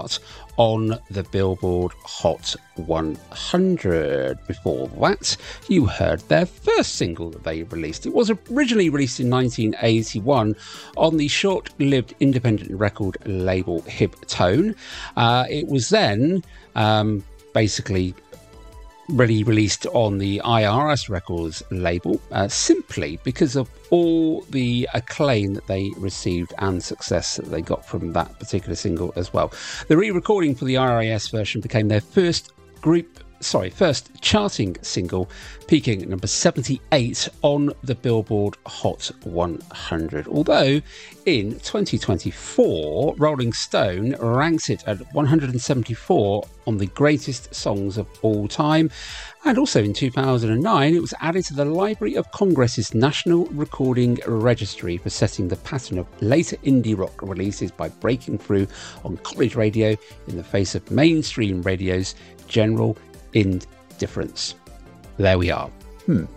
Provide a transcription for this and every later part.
chart on the Billboard Hot 100. Before that, you heard their first single that they released. It was originally released in 1981 on the short-lived independent record label Hip Tone. It was then basically really released on the IRS Records label simply because of all the acclaim that they received and success that they got from that particular single as well. The re-recording for the IRS version became their first charting single, peaking at number 78 on the Billboard Hot 100. Although in 2024, Rolling Stone ranks it at 174 on the greatest songs of all time. And also in 2009, it was added to the Library of Congress's National Recording Registry for setting the pattern of later indie rock releases by breaking through on college radio in the face of mainstream radio's general indifference. There we are. Of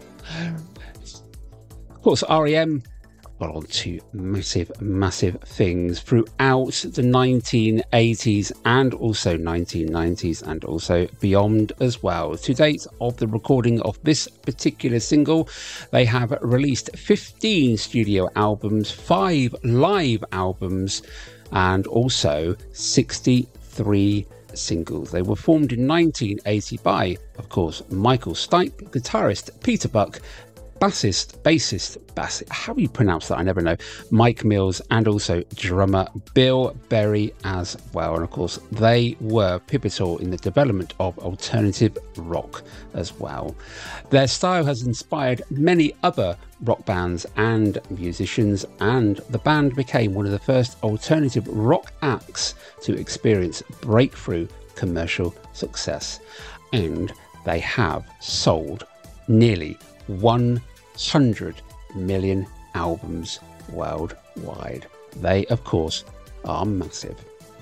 course, REM got on to massive things throughout the 1980s and also 1990s and also beyond as well. To date of the recording of this particular single, they have released 15 studio albums, 5 live albums, and also 63 singles. They were formed in 1980 by, of course, Michael Stipe, guitarist Peter Buck, bassist, how do you pronounce that? I never know, Mike Mills, and also drummer Bill Berry as well. And of course, they were pivotal in the development of alternative rock as well. Their style has inspired many other rock bands and musicians, and the band became one of the first alternative rock acts to experience breakthrough commercial success. And they have sold nearly 100 million albums worldwide. They, of course, are massive.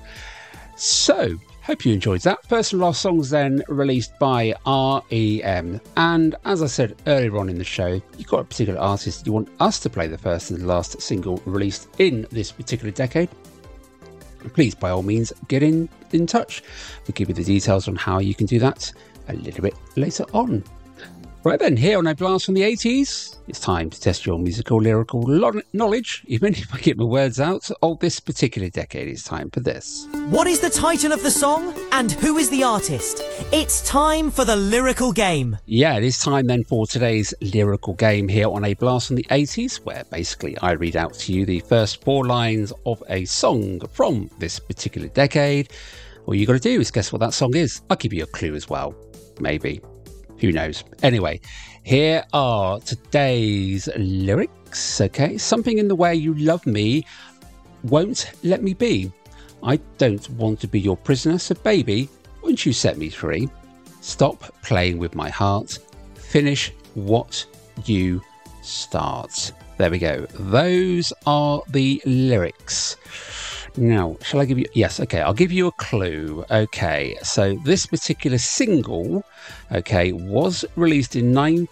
So, hope you enjoyed that. First and last songs then released by REM. And as I said earlier on in the show, you've got a particular artist you want us to play the first and last single released in this particular decade. Please, by all means, get in touch. We'll give you the details on how you can do that a little bit later on. Right then, here on A Blast from the 80s, it's time to test your musical lyrical knowledge, even if I get my words out, of this particular decade. It's time for this. What is the title of the song and who is the artist? It's time for the lyrical game. Yeah, it is time then for today's lyrical game here on A Blast from the 80s, where basically I read out to you the first 4 lines of a song from this particular decade. All you got to do is guess what that song is. I'll give you a clue as well, maybe. Who knows? Anyway, here are today's lyrics, okay? Something in the way you love me won't let me be. I don't want to be your prisoner, so baby, won't you set me free? Stop playing with my heart. Finish what you start. There we go. Those are the lyrics. Now, shall I give you... Yes, okay, I'll give you a clue. Okay, so this particular single, okay, was released in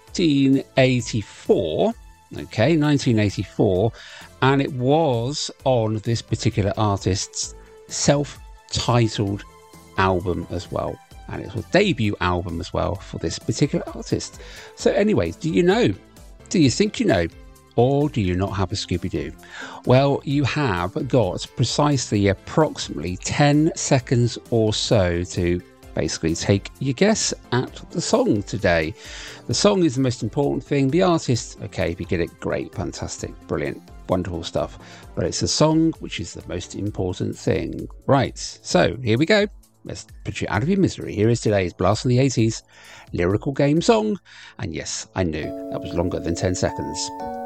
1984. Okay, 1984. And it was on this particular artist's self-titled album as well. And it was a debut album as well for this particular artist. So anyway, do you know? Do you think you know? Or do you not have a Scooby-Doo? Well, you have got precisely approximately 10 seconds or so to basically take your guess at the song today. The song is the most important thing. The artist, okay, if you get it, great, fantastic, brilliant, wonderful stuff. But it's the song which is the most important thing. Right, so here we go. Let's put you out of your misery. Here is today's Blast from the 80s lyrical game song. And yes, I knew that was longer than 10 seconds.